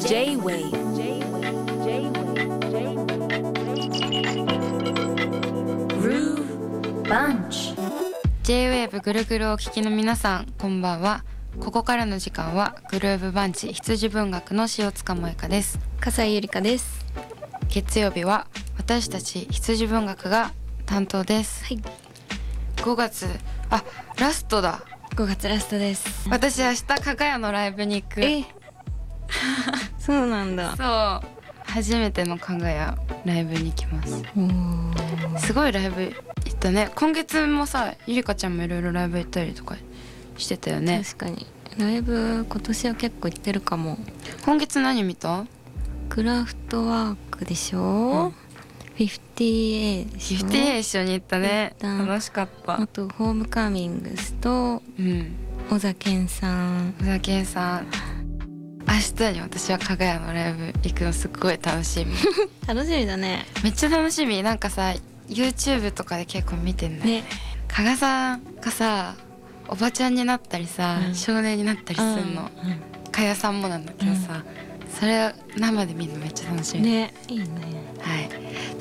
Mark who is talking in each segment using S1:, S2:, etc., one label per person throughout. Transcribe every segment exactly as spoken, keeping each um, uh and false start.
S1: J-Wave Groove Bunch
S2: J-Wave ぐるぐるをお聞きの皆さん、こんばんは。ここからの時間はグルーヴバンチ羊文学の塩塚萌香です。
S3: 笠井ゆりかです。
S2: 月曜日は私たち羊文学が担当です。
S3: はい。
S2: ごがつ、あ、ラストだ。
S3: ごがつラストです。
S2: 私明日かがやのライブに行く。
S3: えそうなんだ。
S2: そう、初めてのかがやライブに行きます。すごいライブ行ったね。今月もさ、ゆりかちゃんもいろいろライブ行ったりとかしてたよね。
S3: 確かにライブ今年は結構行ってるかも。
S2: 今月何見た？
S3: クラフトワークでしょ、うん、フィフティーエー でしょ。
S2: フィフティーエー 一緒に行ったね。
S3: 行った。
S2: 楽しかった。
S3: あとホームカミングスと、
S2: うん、
S3: 小田健さん。
S2: 小田健さん、明日に私はかがやのライブ行くのすっごい楽しみ。
S3: 楽しみだね。
S2: めっちゃ楽しみ。なんかさ YouTube とかで結構見てんだよね。加賀さんがさおばちゃんになったりさ、うん、少年になったりするの、うん、かやさんもなんだけどさ、うん、それを生で見るのめっちゃ楽しみ
S3: ね。いいね。
S2: はい、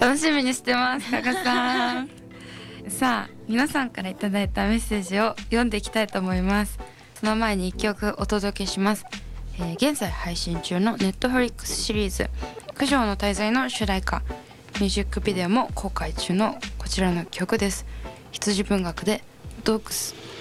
S2: 楽しみにしてます、加賀さん。さあ、皆さんからいただいたメッセージを読んでいきたいと思います。その前にいっきょくお届けします。えー、現在配信中の Netflix シリーズ九条の大罪の主題歌、ミュージックビデオも公開中のこちらの曲です。羊文学でドッグス。